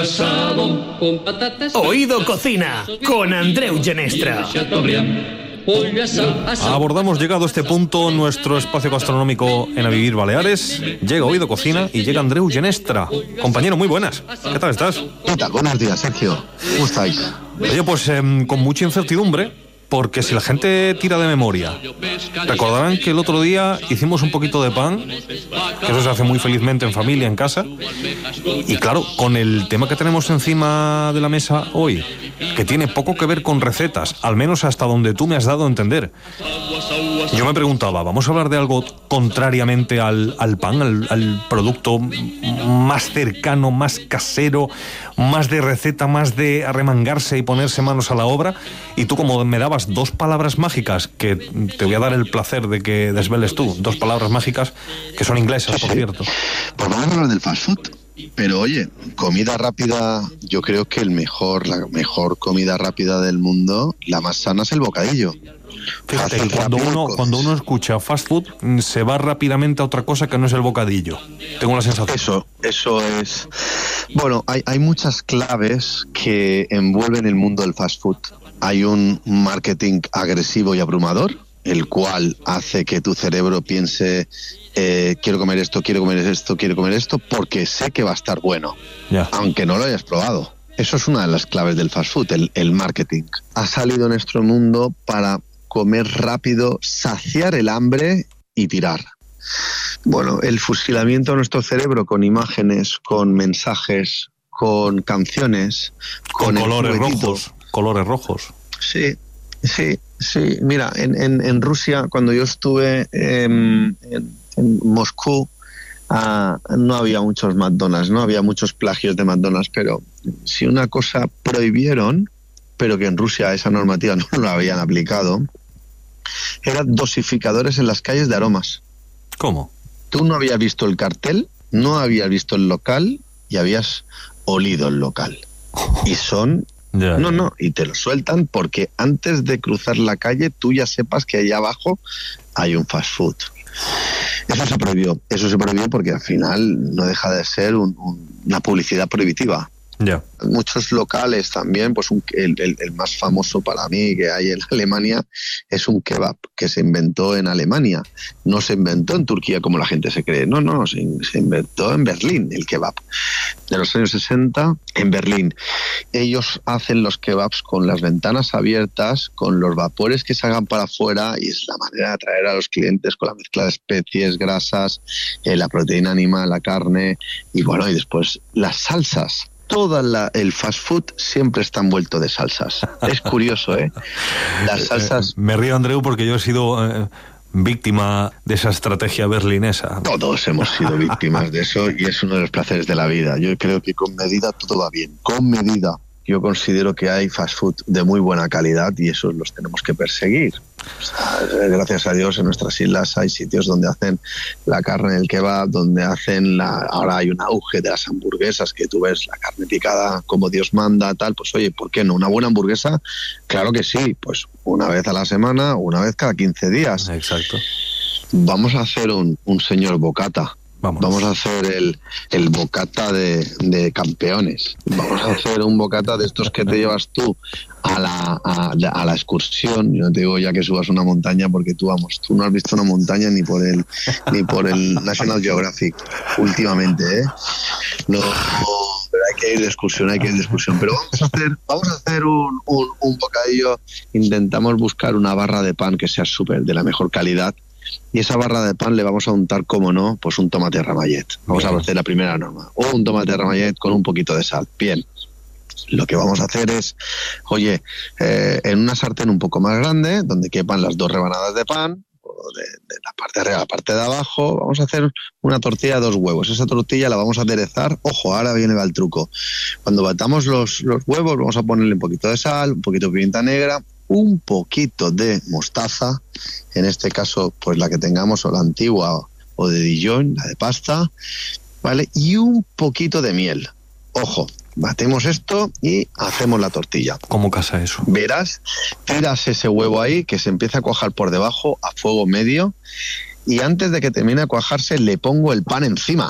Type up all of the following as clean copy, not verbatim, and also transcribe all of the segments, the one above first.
Oído Cocina con Andreu Genestra. Abordamos, llegado a este punto, nuestro espacio gastronómico en A Vivir Baleares. Llega Oído Cocina y llega Andreu Genestra. Compañero, muy buenas. ¿Qué tal estás? ¿Qué tal? Buenos días, Sergio. ¿Cómo estáis? Oye, pues con mucha incertidumbre, porque si la gente tira de memoria, recordarán que el otro día hicimos un poquito de pan, que eso se hace muy felizmente en familia, en casa. Y claro, con el tema que tenemos encima de la mesa hoy, que tiene poco que ver con recetas, al menos hasta donde tú me has dado a entender. Yo me preguntaba, ¿vamos a hablar de algo contrariamente al pan, al producto más cercano, más casero, más de receta, más de arremangarse y ponerse manos a la obra? Y tú, como me dabas dos palabras mágicas, que te voy a dar el placer de que desveles tú, dos palabras mágicas que son inglesas, por cierto. Pues vamos a hablar del fast food. Pero oye, comida rápida, yo creo que la mejor comida rápida del mundo, la más sana, es el bocadillo. Fíjate, cuando uno escucha fast food, se va rápidamente a otra cosa que no es el bocadillo. Tengo la sensación. Eso es. Bueno, hay muchas claves que envuelven el mundo del fast food. Hay un marketing agresivo y abrumador, el cual hace que tu cerebro piense, quiero comer esto, porque sé que va a estar bueno, aunque no lo hayas probado. Eso es una de las claves del fast food, el marketing. Ha salido en nuestro mundo para comer rápido, saciar el hambre y tirar. Bueno, el fusilamiento de nuestro cerebro con imágenes, con mensajes, con canciones, con colores rojos. Sí. Mira, en Rusia, cuando yo estuve en Moscú, no había muchos McDonald's, no había muchos plagios de McDonald's, pero si una cosa prohibieron, pero que en Rusia esa normativa no la habían aplicado, eran dosificadores en las calles de aromas. ¿Cómo? Tú no habías visto el cartel, no habías visto el local y habías olido el local. Y son... y te lo sueltan porque antes de cruzar la calle tú ya sepas que allá abajo hay un fast food. Eso se prohibió porque al final no deja de ser una publicidad prohibitiva. Muchos locales también, pues el más famoso para mí que hay en Alemania es un kebab que se inventó en Alemania. No se inventó en Turquía como la gente se cree. No, se inventó en Berlín el kebab. De los años 60 en Berlín. Ellos hacen los kebabs con las ventanas abiertas, con los vapores que salgan para afuera, y es la manera de atraer a los clientes con la mezcla de especies, grasas, la proteína animal, la carne y bueno, y después las salsas. El fast food siempre está envuelto de salsas. Es curioso, ¿eh? Las salsas... Me río, Andreu, porque yo he sido víctima de esa estrategia berlinesa. Todos hemos sido víctimas de eso y es uno de los placeres de la vida. Yo creo que con medida todo va bien. Con medida. Yo considero que hay fast food de muy buena calidad y esos los tenemos que perseguir. O sea, gracias a Dios en nuestras islas hay sitios donde hacen la carne del kebab, donde hacen ahora hay un auge de las hamburguesas, que tú ves la carne picada como Dios manda, tal. Pues oye, ¿por qué no? ¿Una buena hamburguesa? Claro que sí, pues una vez a la semana, una vez cada 15 días. Exacto. Vamos a hacer un señor bocata. Vamos a hacer el bocata de campeones. Vamos a hacer un bocata de estos que te llevas tú a la excursión. Yo no te digo ya que subas una montaña porque tú no has visto una montaña ni por el National Geographic últimamente, ¿eh? No, pero hay que ir de excursión. Pero vamos a hacer un bocadillo. Intentamos buscar una barra de pan que sea súper de la mejor calidad. Y esa barra de pan le vamos a untar, como no, pues un tomate ramallet. Vamos a hacer la primera norma. O un tomate ramallet con un poquito de sal. Bien. Lo que vamos a hacer es, en una sartén un poco más grande, donde quepan las 2 rebanadas de pan, de la parte de arriba a la parte de abajo, vamos a hacer una tortilla de 2 huevos. Esa tortilla la vamos a aderezar. Ojo, ahora va el truco. Cuando batamos los huevos, vamos a ponerle un poquito de sal, un poquito de pimienta negra, un poquito de mostaza, en este caso pues la que tengamos, o la antigua o de Dijon, la de pasta, ¿vale? Y un poquito de miel. Ojo, batemos esto y hacemos la tortilla. ¿Cómo casa eso? Verás, tiras ese huevo ahí que se empieza a cuajar por debajo a fuego medio y antes de que termine de cuajarse le pongo el pan encima.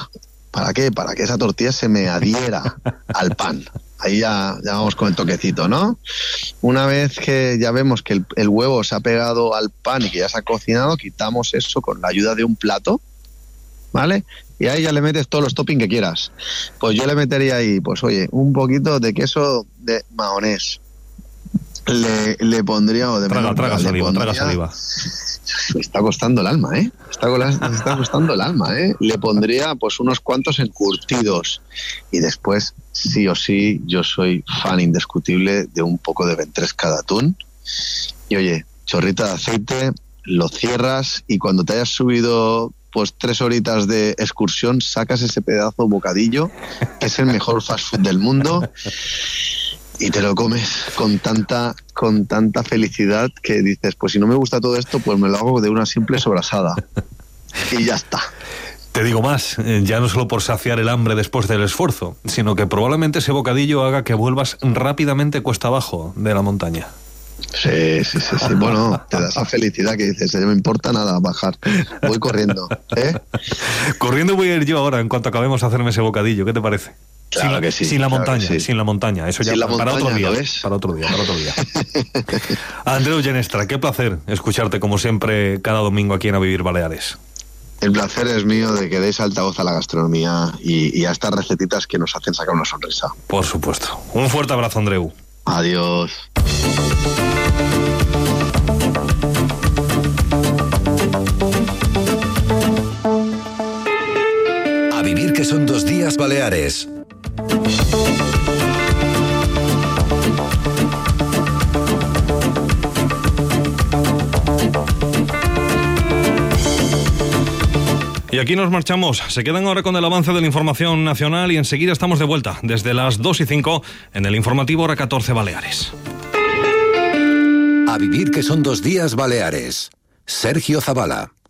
¿Para qué? Para que esa tortilla se me adhiera al pan. Ahí ya vamos con el toquecito, ¿no? Una vez que ya vemos que el huevo se ha pegado al pan y que ya se ha cocinado, quitamos eso con la ayuda de un plato, ¿vale? Y ahí ya le metes todos los toppings que quieras. Pues yo le metería ahí, pues oye, un poquito de queso de mahonés. Le pondría... Traga saliva. Me está costando el alma, ¿eh? Me está costando el alma, ¿eh? Le pondría pues unos cuantos encurtidos. Y después, sí o sí, yo soy fan indiscutible de un poco de ventresca de atún. Y oye, chorrita de aceite, lo cierras y cuando te hayas subido pues 3 horitas de excursión, sacas ese pedazo bocadillo, que es el mejor fast food del mundo, y te lo comes con tanta felicidad que dices, pues si no me gusta todo esto, pues me lo hago de una simple sobrasada. Y ya está. Te digo más, ya no solo por saciar el hambre después del esfuerzo, sino que probablemente ese bocadillo haga que vuelvas rápidamente cuesta abajo de la montaña. Sí. Bueno, te da esa felicidad que dices, no me importa nada bajar, voy corriendo, ¿eh? Corriendo voy a ir yo ahora, en cuanto acabemos de hacerme ese bocadillo, ¿qué te parece? Claro que sí. Sin la montaña, sí. Sin la montaña, eso ya para otro día. Para otro día. Andreu Genestra, qué placer escucharte como siempre cada domingo aquí en A Vivir Baleares. El placer es mío de que deis altavoz a la gastronomía y a estas recetitas que nos hacen sacar una sonrisa. Por supuesto. Un fuerte abrazo, Andreu. Adiós. A vivir que son 2 días Baleares. Y aquí nos marchamos. Se quedan ahora con el avance de la información nacional y enseguida estamos de vuelta desde las 2:05 en el informativo Hora 14 Baleares. A vivir que son 2 días Baleares. Sergio Zavala.